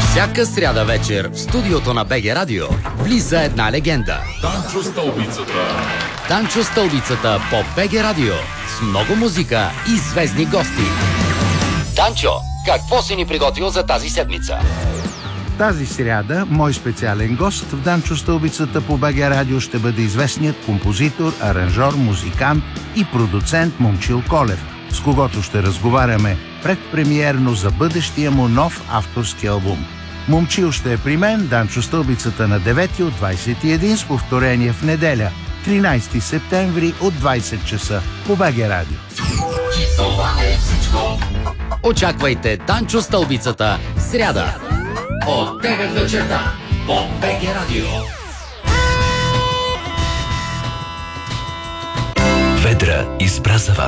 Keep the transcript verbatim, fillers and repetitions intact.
Всяка сряда вечер в студиото на БГ Радио влиза една легенда. Данчо Стълбицата. Данчо Стълбицата по БГ Радио с много музика и звездни гости. Данчо, какво си ни приготвил за тази седмица? Тази сряда мой специален гост в Данчо Стълбицата по БГ Радио ще бъде известният композитор, аранжор, музикант и продуцент Момчил Колев, с когото ще разговаряме предпремиерно за бъдещия му нов авторски албум. Момчил ще е при мен, Данчо Стълбицата на девети от двайсет и един с повторение в неделя, тринайсети септември от двайсет часа по БГ Радио. Това е всичко. Очаквайте Данчо Стълбицата в сряда от девет вечерта по БГ Радио. Ведра избра за вас